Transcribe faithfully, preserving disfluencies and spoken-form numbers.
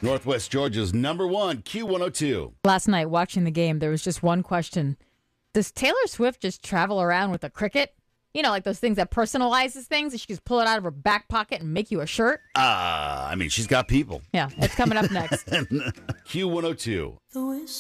Northwest Georgia's number one, Q one oh two. Last night, watching the game, there was just one question. Does Taylor Swift just travel around with a Cricut? You know, like those things that personalizes things, and she can just pull it out of her back pocket and make you a shirt? Uh, I mean, she's got people. Yeah, it's coming up next. Q one oh two.